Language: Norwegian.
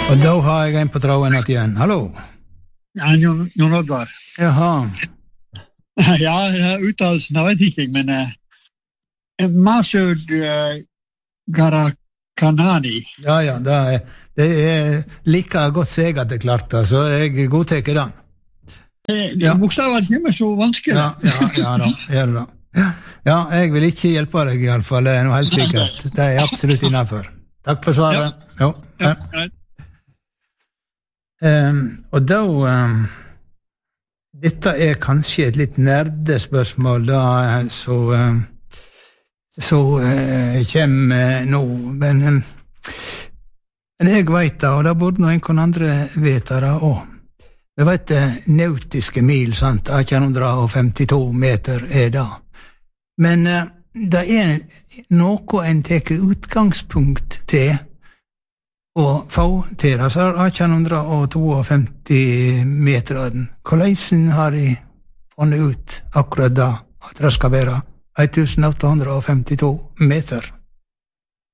Og da har jeg en på tråden igjen. Hallo? Ja, Jon Oddvar. Jaha. Ja, uttalelsen jeg vet ikke, men Masud Garakanani. Ja, det er like godt seg at det klart, så jeg godteker den. Bokstavene kommer så vanskelig. Ja da, gjør det da. Ja, jeg vil ikke hjelpe deg i alle fall, det er noe helt sikkert. Det er absolutt innenfor. Takk for svaret. Jo. Og da dette er kanskje et litt nerdespørsmål da, så kommer nå, men jeg vet da, og da burde noen andre vite det også. Vi vet nautiske mil, sant? 1852 meter er det. Men det er noe en teker utgangspunkt til å få til, altså 1852 meter. Hvordan har de funnet ut akkurat da, at det skal være 1852 meter?